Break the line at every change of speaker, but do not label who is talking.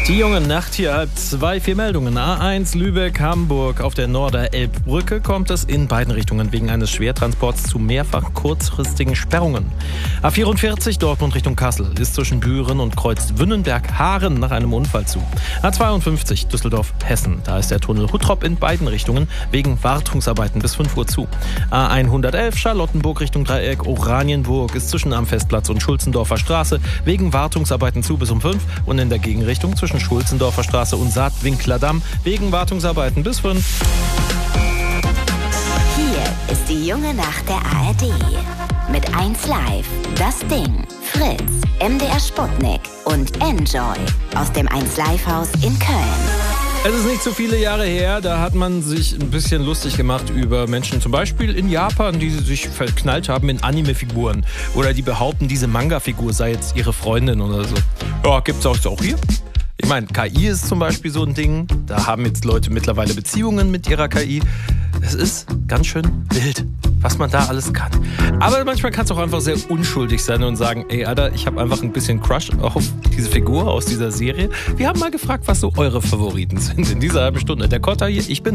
Die junge Nacht hier, 1:30, 4 Meldungen. A1 Lübeck-Hamburg. Auf der Norder-Elbbrücke kommt es in beiden Richtungen wegen eines Schwertransports zu mehrfach kurzfristigen Sperrungen. A44 Dortmund Richtung Kassel ist zwischen Büren und Kreuz Wünnenberg-Haaren nach einem Unfall zu. A52 Düsseldorf-Hessen. Da ist der Tunnel Huttrop in beiden Richtungen wegen Wartungsarbeiten bis 5 Uhr zu. A111 Charlottenburg Richtung Dreieck Oranienburg ist zwischen am Festplatz und Schulzendorfer Straße wegen Wartungsarbeiten zu bis um 5 und in der Gegenrichtung zwischen Schulzendorfer Straße und Saatwinkler Damm wegen Wartungsarbeiten bis 5.
Hier ist die junge Nacht der ARD. Mit 1 Live, Das Ding, Fritz, MDR Sputnik und Enjoy aus dem 1 Live Haus in Köln.
Es ist nicht so viele Jahre her, da hat man sich ein bisschen lustig gemacht über Menschen, zum Beispiel in Japan, die sich verknallt haben in Anime-Figuren. Oder die behaupten, diese Manga-Figur sei jetzt ihre Freundin oder so. Ja, gibt's auch hier. Ich meine, KI ist zum Beispiel so ein Ding. Da haben jetzt Leute mittlerweile Beziehungen mit ihrer KI. Es ist ganz schön wild, was man da alles kann. Aber manchmal kann es auch einfach sehr unschuldig sein und sagen, ey Alter, ich habe einfach ein bisschen Crush auf diese Figur aus dieser Serie. Wir haben mal gefragt, was so eure Favoriten sind in dieser halben Stunde. Der Kotter hier, ich bin